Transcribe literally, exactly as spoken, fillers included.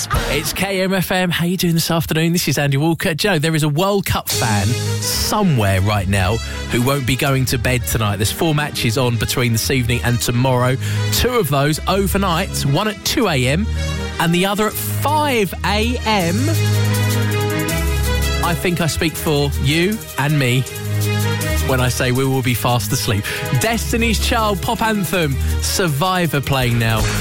It's K M F M. How you doing this afternoon? This is Andy Walker. Joe, there is a World Cup fan somewhere right now who won't be going to bed tonight. There's four matches on between this evening and tomorrow. Two of those overnight, one at two a.m. and the other at five a.m. I think I speak for you and me when I say we will be fast asleep. Destiny's Child pop anthem, Survivor, playing now.